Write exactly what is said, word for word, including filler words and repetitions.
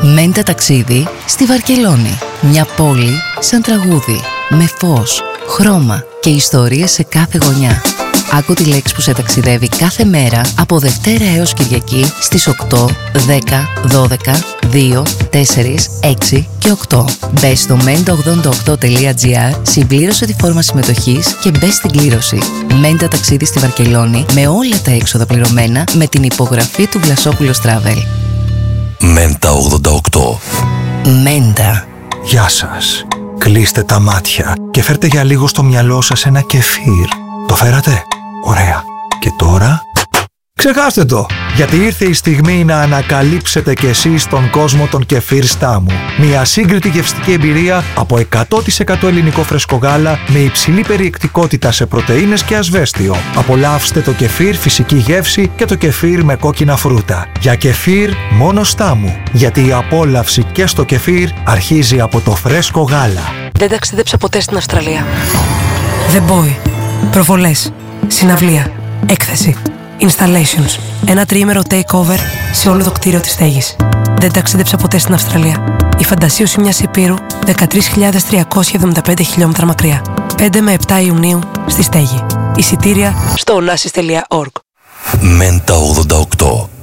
Μέντα ταξίδι στη Βαρκελόνη. Μια πόλη σαν τραγούδι, με φως, χρώμα και ιστορίες σε κάθε γωνιά. Άκου τη λέξη που σε ταξιδεύει κάθε μέρα από Δευτέρα έως Κυριακή στις οκτώ, δέκα, δώδεκα, δύο, τέσσερα, έξι και οκτώ. Μπες στο μέντα ογδόντα οκτώ τελεία τζι άρ, συμπλήρωσε τη φόρμα συμμετοχής και μπες στην κλήρωση. Μέντα ταξίδι στη Βαρκελόνη με όλα τα έξοδα πληρωμένα με την υπογραφή του Βλασόπουλος Travel. Μέντα ογδόντα οκτώ. Μέντα. Γεια σας. Κλείστε τα μάτια και φέρτε για λίγο στο μυαλό σας ένα κεφίρ. Το φέρατε? Ωραία. Και τώρα? Ξεχάστε το! Γιατί ήρθε η στιγμή να ανακαλύψετε κι εσείς τον κόσμο των κεφίρ Στάμου. Μια σύγκριτη γευστική εμπειρία από εκατό τοις εκατό ελληνικό φρεσκογάλα με υψηλή περιεκτικότητα σε πρωτεΐνες και ασβέστιο. Απολαύστε το κεφίρ φυσική γεύση και το κεφίρ με κόκκινα φρούτα. Για κεφίρ μόνο Στάμου. Γιατί η απόλαυση και στο κεφίρ αρχίζει από το φρέσκο γάλα. Δεν ταξίδεψα ποτέ στην Αυστραλία. The Boy. Προβολές. Συναυλία. Έκθεση. Installations. Ένα τριήμερο takeover σε όλο το κτίριο της στέγης. Δεν ταξίδεψα ποτέ στην Αυστραλία. Η φαντασίωση μιας υπήρου δεκατρείς χιλιάδες τριακόσια εβδομήντα πέντε χιλιόμετρα μακριά. πέντε με επτά Ιουνίου στη στέγη. Εισιτήρια στο onassis τελεία org. Μέντα ογδόντα οκτώ.